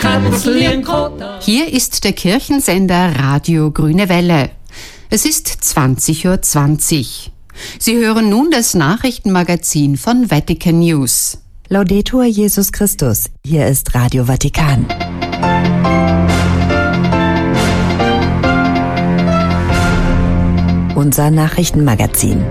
Hier ist der Kirchensender Radio Grüne Welle. Es ist 20:20 Uhr. Sie hören nun das Nachrichtenmagazin von Vatican News. Laudetur Jesus Christus. Hier ist Radio Vatikan. Unser Nachrichtenmagazin.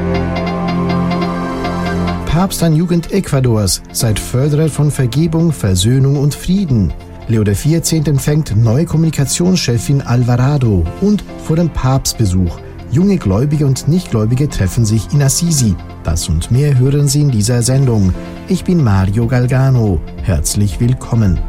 Papst an Jugend Ecuadors, seid Förderer von Vergebung, Versöhnung und Frieden. Leo XIV. Empfängt neue Kommunikationschefin Alvarado und vor dem Papstbesuch. Junge Gläubige und Nichtgläubige treffen sich in Assisi. Das und mehr hören Sie in dieser Sendung. Ich bin Mario Galgano. Herzlich willkommen.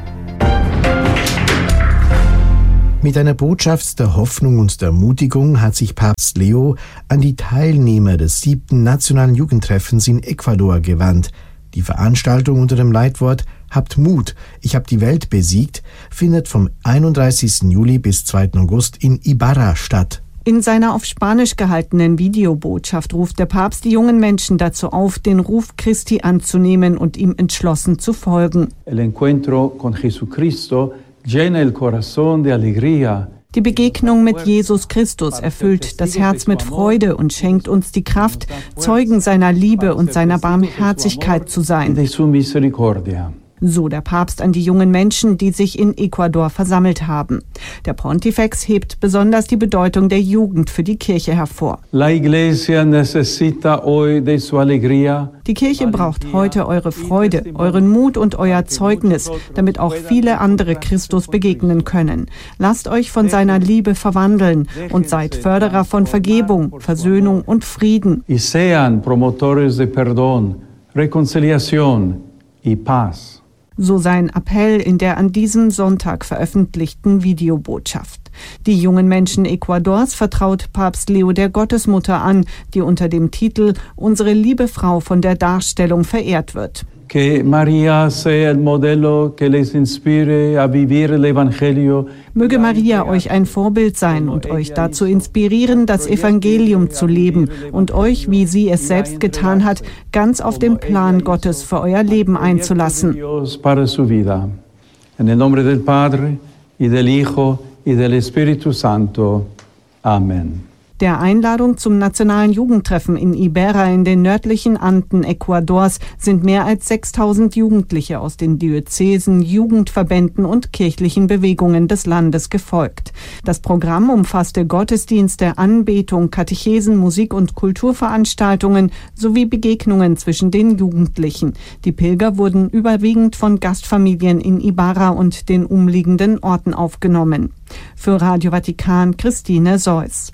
Mit einer Botschaft der Hoffnung und der Ermutigung hat sich Papst Leo an die Teilnehmer des 7. Nationalen Jugendtreffens in Ecuador gewandt. Die Veranstaltung unter dem Leitwort »Habt Mut, ich habe die Welt besiegt« findet vom 31. Juli bis 2. August in Ibarra statt. In seiner auf Spanisch gehaltenen Videobotschaft ruft der Papst die jungen Menschen dazu auf, den Ruf Christi anzunehmen und ihm entschlossen zu folgen. El encuentro con Jesucristo llena el corazón de alegría. Die Begegnung mit Jesus Christus erfüllt das Herz mit Freude und schenkt uns die Kraft, Zeugen seiner Liebe und seiner Barmherzigkeit zu sein. So der Papst an die jungen Menschen, die sich in Ecuador versammelt haben. Der Pontifex hebt besonders die Bedeutung der Jugend für die Kirche hervor. La Iglesia necesita hoy de su alegría. Die Kirche braucht heute eure Freude, euren Mut und euer Zeugnis, damit auch viele andere Christus begegnen können. Lasst euch von seiner Liebe verwandeln und seid Förderer von Vergebung, Versöhnung und Frieden. Y sean promotores de perdón, reconciliación y paz. So sein Appell in der an diesem Sonntag veröffentlichten Videobotschaft. Die jungen Menschen Ecuadors vertraut Papst Leo der Gottesmutter an, die unter dem Titel »Unsere liebe Frau von der Darstellung« verehrt wird. Que María sea el modelo que les inspire a vivir el Evangelio. Möge Maria euch ein Vorbild sein und euch dazu inspirieren, das Evangelium zu leben und euch, wie sie es selbst getan hat, ganz auf den Plan Gottes für euer Leben einzulassen. En el nombre del Padre y del Hijo y del Espíritu Santo. Amen. Der Einladung zum nationalen Jugendtreffen in Ibarra in den nördlichen Anden Ecuadors sind mehr als 6.000 Jugendliche aus den Diözesen, Jugendverbänden und kirchlichen Bewegungen des Landes gefolgt. Das Programm umfasste Gottesdienste, Anbetung, Katechesen, Musik- und Kulturveranstaltungen sowie Begegnungen zwischen den Jugendlichen. Die Pilger wurden überwiegend von Gastfamilien in Ibarra und den umliegenden Orten aufgenommen. Für Radio Vatikan Christine Seuss.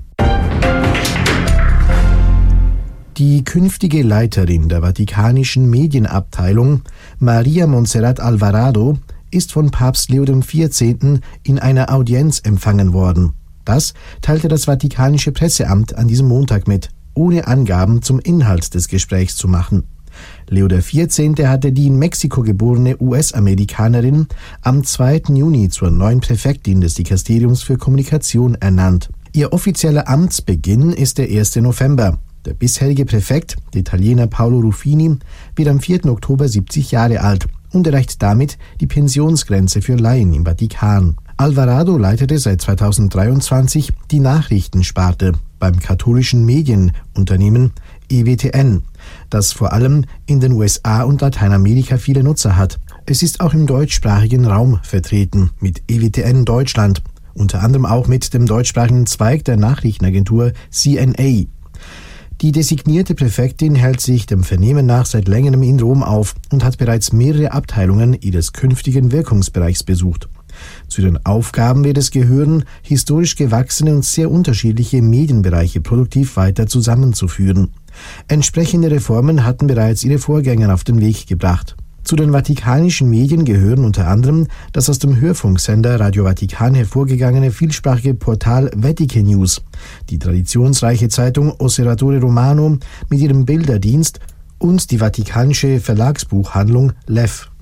Die künftige Leiterin der Vatikanischen Medienabteilung, Maria Montserrat Alvarado, ist von Papst Leo XIV. In einer Audienz empfangen worden. Das teilte das Vatikanische Presseamt an diesem Montag mit, ohne Angaben zum Inhalt des Gesprächs zu machen. Leo XIV. Hatte die in Mexiko geborene US-Amerikanerin am 2. Juni zur neuen Präfektin des Dikasteriums für Kommunikation ernannt. Ihr offizieller Amtsbeginn ist der 1. November. Der bisherige Präfekt, der Italiener Paolo Ruffini, wird am 4. Oktober 70 Jahre alt und erreicht damit die Pensionsgrenze für Laien im Vatikan. Alvarado leitete seit 2023 die Nachrichtensparte beim katholischen Medienunternehmen EWTN, das vor allem in den USA und Lateinamerika viele Nutzer hat. Es ist auch im deutschsprachigen Raum vertreten mit EWTN Deutschland, unter anderem auch mit dem deutschsprachigen Zweig der Nachrichtenagentur CNA. Die designierte Präfektin hält sich dem Vernehmen nach seit längerem in Rom auf und hat bereits mehrere Abteilungen ihres künftigen Wirkungsbereichs besucht. Zu den Aufgaben wird es gehören, historisch gewachsene und sehr unterschiedliche Medienbereiche produktiv weiter zusammenzuführen. Entsprechende Reformen hatten bereits ihre Vorgänger auf den Weg gebracht. Zu den vatikanischen Medien gehören unter anderem das aus dem Hörfunksender Radio Vatikan hervorgegangene vielsprachige Portal Vatican News, die traditionsreiche Zeitung Osservatore Romano mit ihrem Bilderdienst und die vatikanische Verlagsbuchhandlung Lev.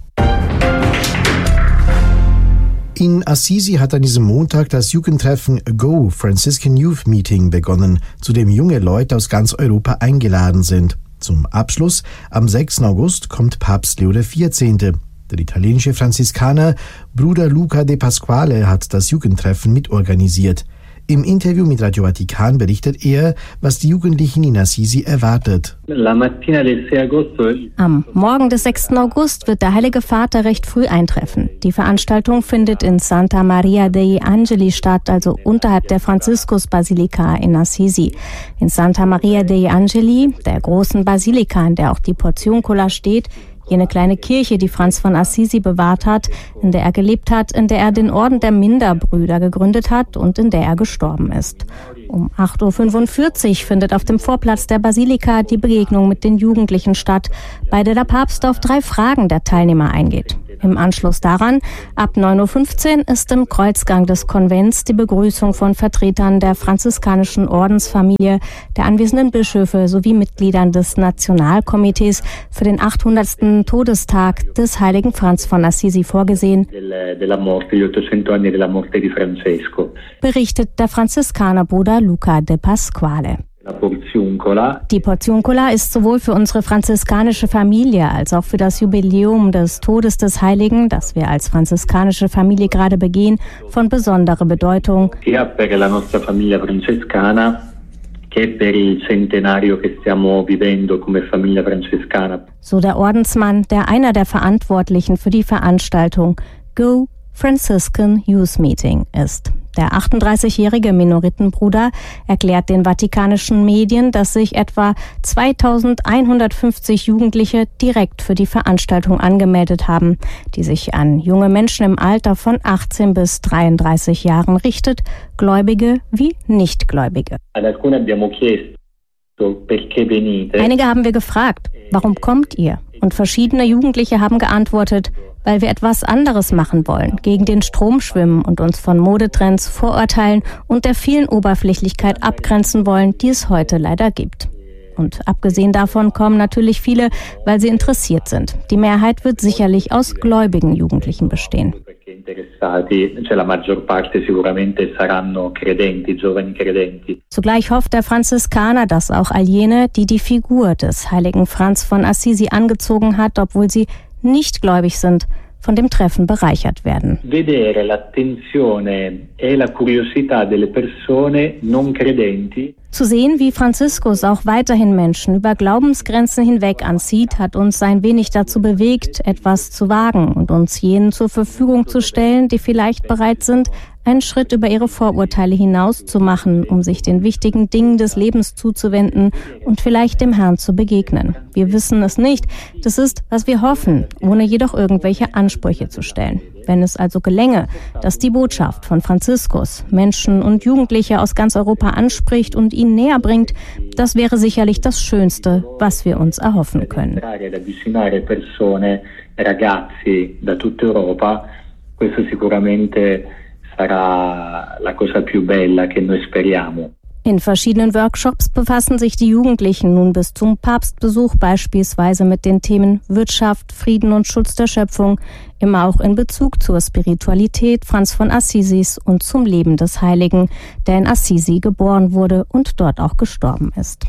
In Assisi hat an diesem Montag das Jugendtreffen Go Franciscan Youth Meeting begonnen, zu dem junge Leute aus ganz Europa eingeladen sind. Zum Abschluss am 6. August kommt Papst Leo XIV. Der italienische Franziskaner Bruder Luca de Pasquale hat das Jugendtreffen mitorganisiert. Im Interview mit Radio Vatikan berichtet er, was die Jugendlichen in Assisi erwartet. Am Morgen des 6. August wird der Heilige Vater recht früh eintreffen. Die Veranstaltung findet in Santa Maria degli Angeli statt, also unterhalb der Franziskus-Basilika in Assisi. In Santa Maria degli Angeli, der großen Basilika, in der auch die Portiuncula steht, jene kleine Kirche, die Franz von Assisi bewahrt hat, in der er gelebt hat, in der er den Orden der Minderbrüder gegründet hat und in der er gestorben ist. Um 8.45 Uhr findet auf dem Vorplatz der Basilika die Begegnung mit den Jugendlichen statt, bei der der Papst auf 3 Fragen der Teilnehmer eingeht. Im Anschluss daran, ab 9.15 Uhr, ist im Kreuzgang des Konvents die Begrüßung von Vertretern der franziskanischen Ordensfamilie, der anwesenden Bischöfe sowie Mitgliedern des Nationalkomitees für den 800. Todestag des heiligen Franz von Assisi vorgesehen, berichtet der Franziskanerbruder Luca de Pasquale. Die Portiuncula ist sowohl für unsere franziskanische Familie als auch für das Jubiläum des Todes des Heiligen, das wir als franziskanische Familie gerade begehen, von besonderer Bedeutung. So der Ordensmann, der einer der Verantwortlichen für die Veranstaltung Go Franciscan Youth Meeting ist. Der 38-jährige Minoritenbruder erklärt den vatikanischen Medien, dass sich etwa 2150 Jugendliche direkt für die Veranstaltung angemeldet haben, die sich an junge Menschen im Alter von 18 bis 33 Jahren richtet, Gläubige wie Nichtgläubige. Einige haben wir gefragt, warum kommt ihr? Und verschiedene Jugendliche haben geantwortet, weil wir etwas anderes machen wollen, gegen den Strom schwimmen und uns von Modetrends, Vorurteilen und der vielen Oberflächlichkeit abgrenzen wollen, die es heute leider gibt. Und abgesehen davon kommen natürlich viele, weil sie interessiert sind. Die Mehrheit wird sicherlich aus gläubigen Jugendlichen bestehen. Zugleich hofft der Franziskaner, dass auch all jene, die die Figur des heiligen Franz von Assisi angezogen hat, obwohl sie nicht gläubig sind, von dem Treffen bereichert werden. Zu sehen, wie Franziskus auch weiterhin Menschen über Glaubensgrenzen hinweg anzieht, hat uns ein wenig dazu bewegt, etwas zu wagen und uns jenen zur Verfügung zu stellen, die vielleicht bereit sind, einen Schritt über ihre Vorurteile hinaus zu machen, um sich den wichtigen Dingen des Lebens zuzuwenden und vielleicht dem Herrn zu begegnen. Wir wissen es nicht. Das ist, was wir hoffen, ohne jedoch irgendwelche Ansprüche zu stellen. Wenn es also gelänge, dass die Botschaft von Franziskus Menschen und Jugendliche aus ganz Europa anspricht und ihnen näher bringt, das wäre sicherlich das Schönste, was wir uns erhoffen können. In verschiedenen Workshops befassen sich die Jugendlichen nun bis zum Papstbesuch beispielsweise mit den Themen Wirtschaft, Frieden und Schutz der Schöpfung, immer auch in Bezug zur Spiritualität Franz von Assisis und zum Leben des Heiligen, der in Assisi geboren wurde und dort auch gestorben ist.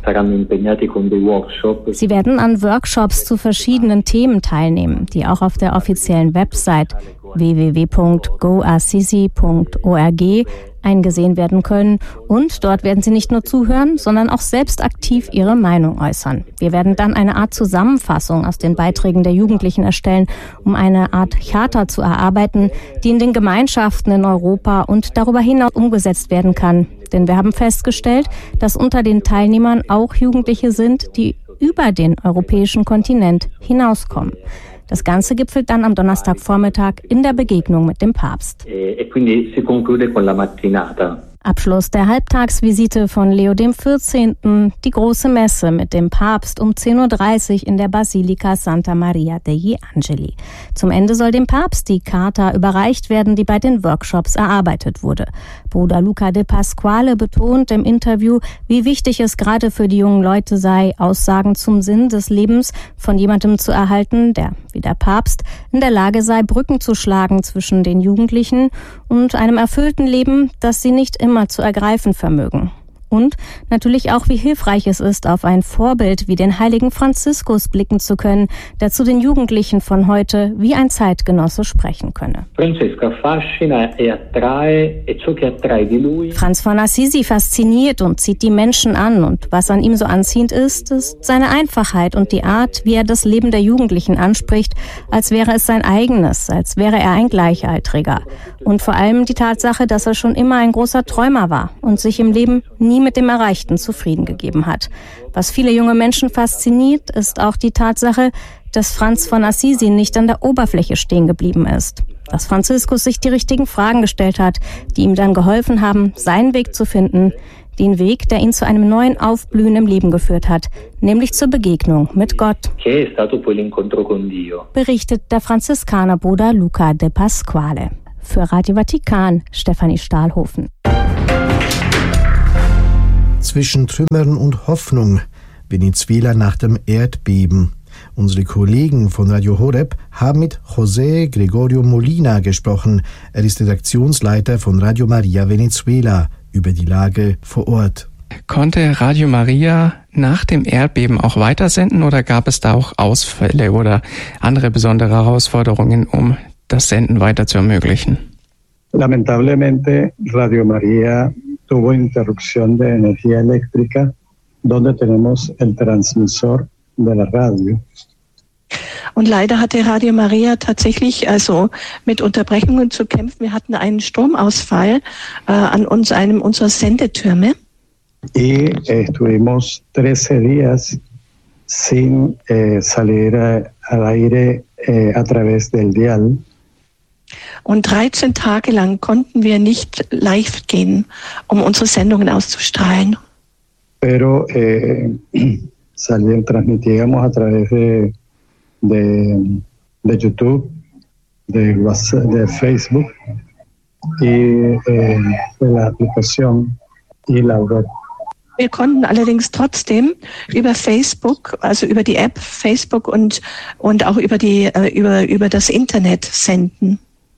Sie werden an Workshops zu verschiedenen Themen teilnehmen, die auch auf der offiziellen Website www.goassisi.org eingesehen werden können. Und dort werden Sie nicht nur zuhören, sondern auch selbst aktiv Ihre Meinung äußern. Wir werden dann eine Art Zusammenfassung aus den Beiträgen der Jugendlichen erstellen, um eine Art Charta zu erarbeiten, die in den Gemeinschaften in Europa und darüber hinaus umgesetzt werden kann. Denn wir haben festgestellt, dass unter den Teilnehmern auch Jugendliche sind, die über den europäischen Kontinent hinauskommen. Das Ganze gipfelt dann am Donnerstagvormittag in der Begegnung mit dem Papst. Abschluss der Halbtagsvisite von Leo XIV., die große Messe mit dem Papst um 10.30 Uhr in der Basilika Santa Maria degli Angeli. Zum Ende soll dem Papst die Charta überreicht werden, die bei den Workshops erarbeitet wurde. Bruder Luca de Pasquale betont im Interview, wie wichtig es gerade für die jungen Leute sei, Aussagen zum Sinn des Lebens von jemandem zu erhalten, der, wie der Papst, in der Lage sei, Brücken zu schlagen zwischen den Jugendlichen und einem erfüllten Leben, das sie nicht immer zu ergreifen vermögen. Und natürlich auch, wie hilfreich es ist, auf ein Vorbild wie den heiligen Franziskus blicken zu können, der zu den Jugendlichen von heute wie ein Zeitgenosse sprechen könne. Franz von Assisi fasziniert und zieht die Menschen an. Und was an ihm so anziehend ist, ist seine Einfachheit und die Art, wie er das Leben der Jugendlichen anspricht, als wäre es sein eigenes, als wäre er ein Gleichaltriger. Und vor allem die Tatsache, dass er schon immer ein großer Träumer war und sich im Leben nie mit dem Erreichten zufrieden gegeben hat. Was viele junge Menschen fasziniert, ist auch die Tatsache, dass Franz von Assisi nicht an der Oberfläche stehen geblieben ist. Dass Franziskus sich die richtigen Fragen gestellt hat, die ihm dann geholfen haben, seinen Weg zu finden, den Weg, der ihn zu einem neuen Aufblühen im Leben geführt hat, nämlich zur Begegnung mit Gott. Berichtet der Franziskanerbruder Luca de Pasquale. Für Radio Vatikan, Stefanie Stahlhofen. Zwischen Trümmern und Hoffnung, Venezuela nach dem Erdbeben. Unsere Kollegen von Radio Horeb haben mit José Gregorio Molina gesprochen. Er ist Redaktionsleiter von Radio Maria Venezuela über die Lage vor Ort. Konnte Radio Maria nach dem Erdbeben auch weitersenden oder gab es da auch Ausfälle oder andere besondere Herausforderungen, um das Senden weiter zu ermöglichen? Lamentablemente, Radio Maria tuvo interrupción de energía eléctrica, donde tenemos el transmisor de la radio. Und leider hatte Radio Maria tatsächlich mit Unterbrechungen zu kämpfen. Wir hatten einen Stromausfall an einem unserer Sendetürme. Y estuvimos 13 días sin salir al aire a través del dial. Und 13 Tage lang konnten wir nicht live gehen, um unsere Sendungen auszustrahlen. Pero transmitíamos a través de YouTube, de WhatsApp, de Facebook y de la aplicación y la web. Wir konnten allerdings trotzdem über Facebook, also über die App Facebook und auch über das Internet senden.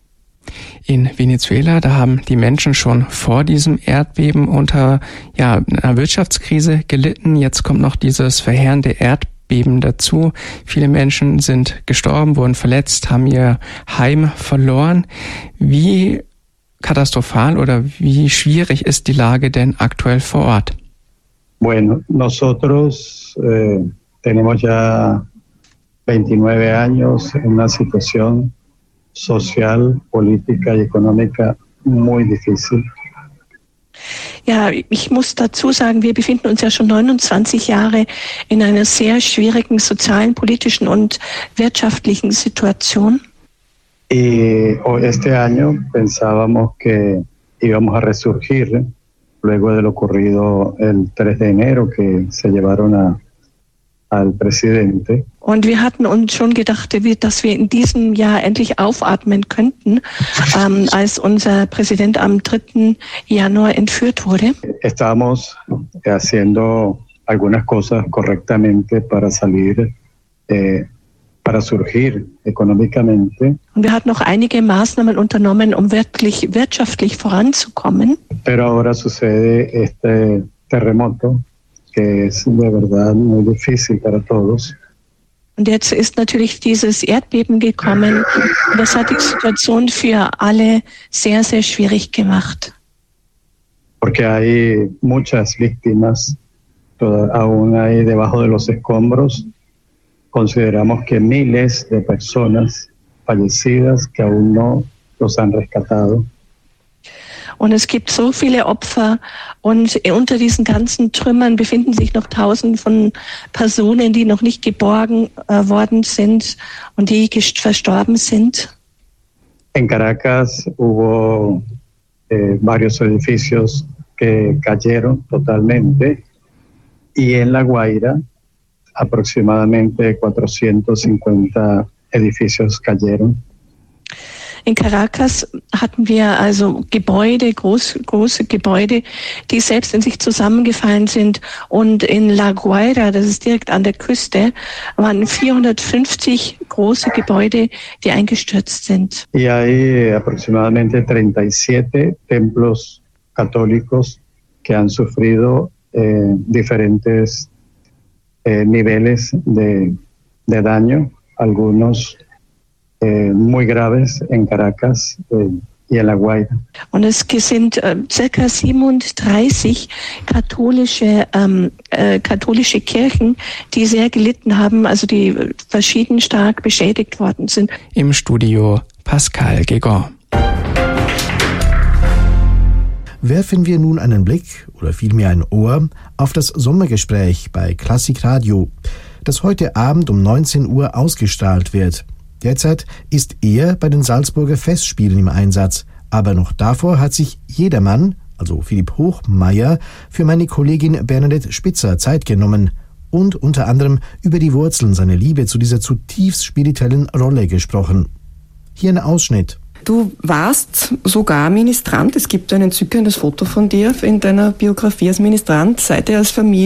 In Venezuela, da haben die Menschen schon vor diesem Erdbeben unter einer Wirtschaftskrise gelitten. Jetzt kommt noch dieses verheerende Erdbeben dazu. Viele Menschen sind gestorben, wurden verletzt, haben ihr Heim verloren. Wie katastrophal oder wie schwierig ist die Lage denn aktuell vor Ort? Bueno, nosotros tenemos ya 29 años en una situación social, política y económica muy difícil. Ja, ich muss dazu sagen, wir befinden uns ja schon 29 Jahre in einer sehr schwierigen sozialen, politischen und wirtschaftlichen Situation. Y este año pensábamos que íbamos a resurgir luego de lo ocurrido el 3 de enero, que se llevaron al presidente. Und wir hatten uns schon gedacht, dass wir in diesem Jahr endlich aufatmen könnten, als unser Präsident am 3. Januar entführt wurde. Estábamos haciendo algunas cosas correctamente para salir, para surgir económicamente. Und wir hatten noch einige Maßnahmen unternommen, um wirklich wirtschaftlich voranzukommen. Pero ahora sucede este terremoto, que es de verdad muy difícil para todos. Und jetzt ist natürlich dieses Erdbeben gekommen und das hat die Situation für alle sehr, sehr schwierig gemacht. Porque hay muchas víctimas aún ahí debajo de los escombros. Consideramos que miles de personas fallecidas que aún no los han rescatado. Und es gibt so viele Opfer und unter diesen ganzen Trümmern befinden sich noch Tausende von Personen, die noch nicht geborgen worden sind und die verstorben sind. En Caracas hubo varios edificios que cayeron totalmente y en La Guaira aproximadamente 450 edificios cayeron. In Caracas hatten wir also Gebäude, große Gebäude, die selbst in sich zusammengefallen sind. Und in La Guaira, das ist direkt an der Küste, waren 450 große Gebäude, die eingestürzt sind. Y hay aproximadamente 37 templos católicos que han sufrido diferentes niveles de daño, algunos muy graves en Caracas y en La Guaira. Und es sind circa 37 katholische Kirchen, die sehr gelitten haben, also die verschieden stark beschädigt worden sind. Im Studio Pascal Gegon. Werfen wir nun einen Blick oder vielmehr ein Ohr auf das Sommergespräch bei Klassik Radio, das heute Abend um 19 Uhr ausgestrahlt wird. Derzeit ist er bei den Salzburger Festspielen im Einsatz, aber noch davor hat sich jedermann, also Philipp Hochmeier, für meine Kollegin Bernadette Spitzer Zeit genommen und unter anderem über die Wurzeln seiner Liebe zu dieser zutiefst spirituellen Rolle gesprochen. Hier ein Ausschnitt. Du warst sogar Ministrant. Es gibt ein entzückendes Foto von dir in deiner Biografie als Ministrant. Seid ihr als Familie